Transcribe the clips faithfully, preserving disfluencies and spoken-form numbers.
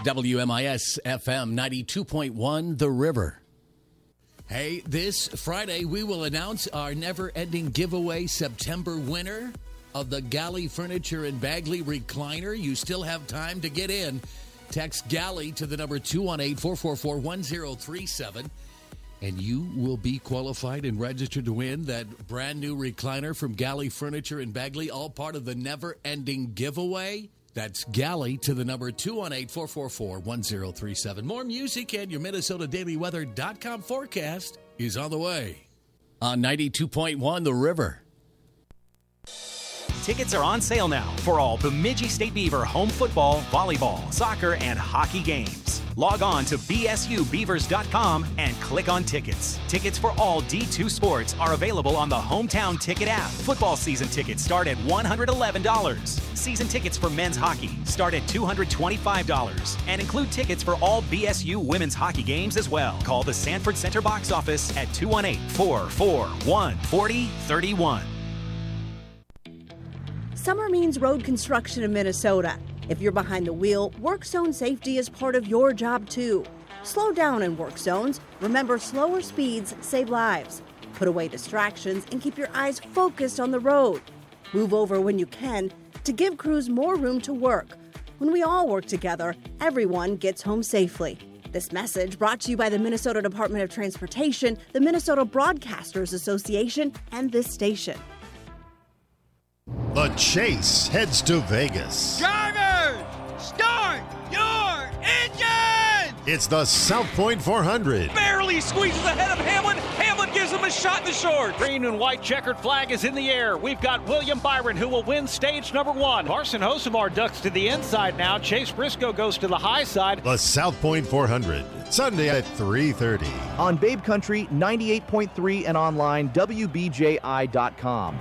W M I S F M ninety-two point one, The River. Hey, this Friday we will announce our never-ending giveaway September winner of the Galley Furniture and Bagley Recliner. You still have time to get in. Text Galley to the number two one eight, four four four, one zero three seven, and you will be qualified and registered to win that brand new recliner from Galley Furniture and Bagley, all part of the never-ending giveaway. That's Galley to the number two one eight, four four four, one zero three seven. More music and your Minnesota Daily Weather dot com forecast is on the way. On ninety-two point one, The River. Tickets are on sale now for all Bemidji State Beaver home football, volleyball, soccer, and hockey games. Log on to B S U beavers dot com and click on tickets. Tickets for all D two sports are available on the Hometown Ticket app. Football season tickets start at one hundred eleven dollars. Season tickets for men's hockey start at two hundred twenty-five dollars and include tickets for all B S U women's hockey games as well. Call the Sanford Center box office at two one eight, four four one, four zero three one. Summer means road construction in Minnesota. If you're behind the wheel, work zone safety is part of your job too. Slow down in work zones. Remember, slower speeds save lives. Put away distractions and keep your eyes focused on the road. Move over when you can to give crews more room to work. When we all work together, everyone gets home safely. This message brought to you by the Minnesota Department of Transportation, the Minnesota Broadcasters Association, and this station. The Chase heads to Vegas. Drivers, start your engine! It's the South Point four hundred. Barely squeezes ahead of Hamlin. Hamlin gives him a shot in the short. Green and white checkered flag is in the air. We've got William Byron who will win stage number one. Carson Hocevar ducks to the inside now. Chase Briscoe goes to the high side. The South Point four hundred, Sunday at three thirty. On Babe Country, ninety-eight point three and online, W B J I dot com.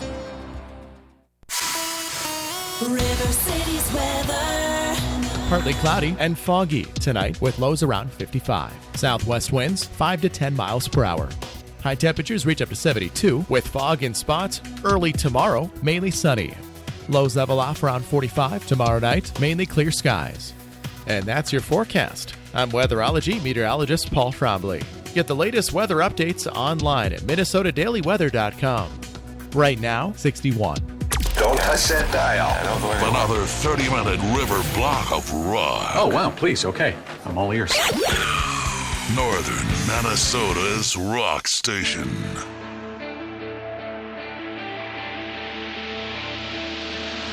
River City's weather. Partly cloudy and foggy tonight with lows around fifty-five. Southwest winds five to ten miles per hour. High temperatures reach up to seventy-two with fog in spots. Early tomorrow, mainly sunny. Lows level off around forty-five tomorrow night, mainly clear skies. And that's your forecast. I'm weatherology meteorologist Paul Trombley. Get the latest weather updates online at Minnesota Daily Weather dot com. Right now, sixty-one. Don't touch that dial. Another thirty-minute river block of rock. Oh, wow, please, okay. I'm all ears. Northern Minnesota's rock station.